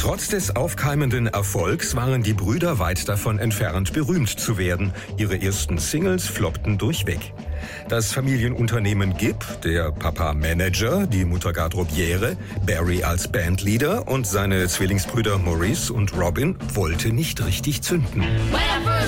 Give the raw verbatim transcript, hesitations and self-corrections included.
Trotz des aufkeimenden Erfolgs waren die Brüder weit davon entfernt, berühmt zu werden. Ihre ersten Singles floppten durchweg. Das Familienunternehmen Gibb, der Papa Manager, die Mutter Garderobiere, Barry als Bandleader und seine Zwillingsbrüder Maurice und Robin wollte nicht richtig zünden.